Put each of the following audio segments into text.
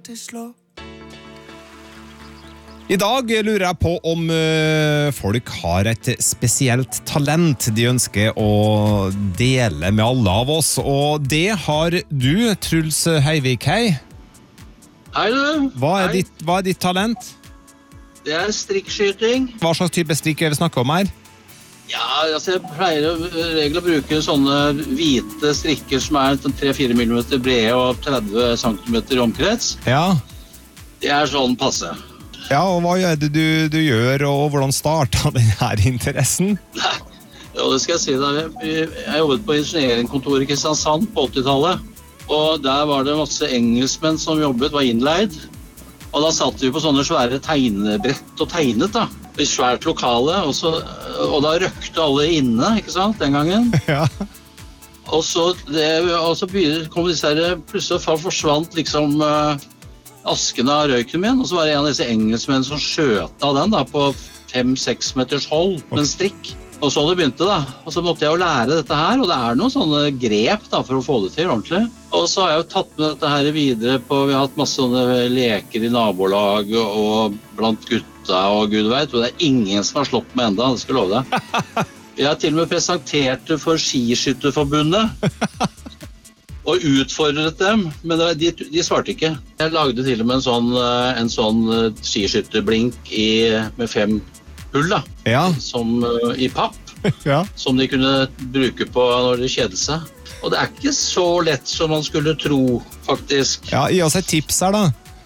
I dag lurer jeg på om folk har et spesielt talent de ønsker å dele med alle av oss, og det har du, Truls Heivik, hei. Hei du. Hva er ditt talent? Det er strikkskyting. Hva slags type strikk er vi snakker om her? Ja, altså jeg pleier å bruke sånne hvite strikker som er 3-4 mm brede og 30 cm i omkrets. Ja. Det er sånn passe. Ja, og hva er det du gjør, og hvordan startet denne interessen? Ja, det skal jeg si deg. Jeg jobbet på ingenieringskontoret i Kristiansand på 80-tallet, og der var det masse engelskmenn som jobbet, var innleid. Og da satt vi på sånne svære tegnebrett og tegnet da, i svært lokale, og da røkte alle inne, ikke sant, den gangen. Ja. Og så kom disse her, plutselig forsvant liksom asken av røyken min, og så var det en av disse engelskmenn som skjøt av den da, på 5-6 meters hold med en strikk. Og så det begynte da, og så måtte jeg jo lære dette her, og det er noen sånne grep da, for å få det til ordentlig. Og så har jeg jo tatt med dette her videre på, vi har hatt masse sånne leker i nabolag og blant gutta og gud vet, og det er ingen som har slått meg enda, det skal jeg love deg. Jeg har til og med presentert det for Skiskytterforbundet, og utfordret dem, men de svarte ikke. Jeg lagde til og med en sånn skiskytterblink med 5 hull da, ja. Som i papp, ja. Som de kunne bruke på når de kjede seg. Og det er ikke så lett som man skulle tro, faktisk. Ja, gi oss et tips her da.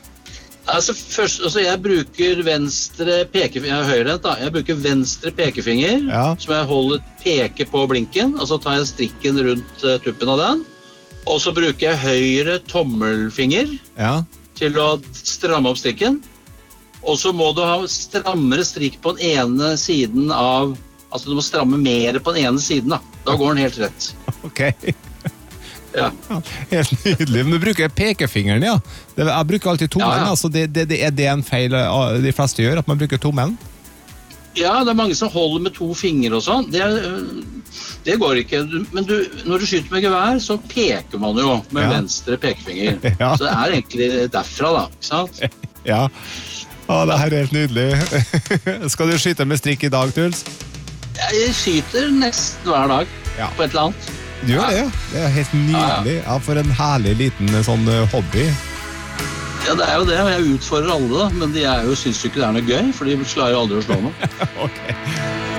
Altså jeg bruker venstre pekefinger, jeg er høyrehendt da, jeg bruker venstre pekefinger, ja. Som jeg holder peke på blinken, og så tar jeg strikken rundt tuppen av den. Og så bruker jeg høyre tommelfinger, ja. Til å stramme opp strikken. Og så må du ha strammere strikk på den ene siden av, altså du må stramme mer på den ene siden da. Da går den helt rett. Ok. Ja. Helt nydelig. Men du bruker pekefingeren, ja. Jeg bruker alltid tommelen, ja. Altså er det en feil de fleste gjør, at man bruker tommelen? Ja, det er mange som holder med 2 fingre og sånn. Det går ikke. Men når du skyter med gevær, så peker man jo med venstre pekefinger. Ja. Så det er egentlig derfra da, ikke sant? Ja. Å, det er helt nydelig. Skal du skyte med strikk i dag, Truls? Jeg skyter nesten hver dag, ja. På et eller annet. Du gjør det, ja. Det er helt nydelig. Ja, for en herlig liten sånn hobby. Ja, det er jo det, og jeg utfordrer alle da, men de synes jo ikke det er noe gøy, for de klarer jo aldri å slå meg. Ok.